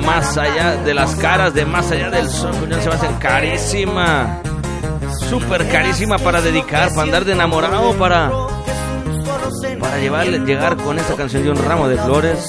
Más Allá de las Caras, de Más Allá del Sol, con Joan Sebastián. Carísima, súper carísima para dedicar, para andar de enamorado, para llegar con esta canción de un ramo de flores.